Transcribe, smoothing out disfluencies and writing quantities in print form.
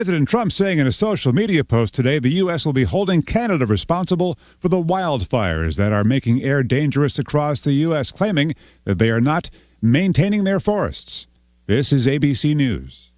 President Trump saying in a social media post today the U.S. will be holding Canada responsible for the wildfires that are making air dangerous across the U.S., claiming that they are not maintaining their forests. This is ABC News.